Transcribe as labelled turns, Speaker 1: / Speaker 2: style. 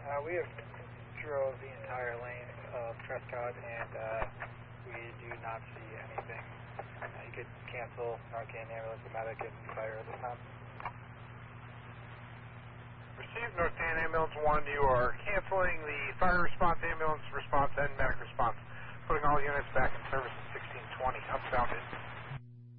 Speaker 1: We have drove the entire lane of Prescott, and we do not see anything. You could cancel Narcan ambulance, medic, and fire at this time.
Speaker 2: Received Narcan ambulance 1. You are canceling the fire response, ambulance response, and medic response. Putting all units back in service at 1620. Unbounded.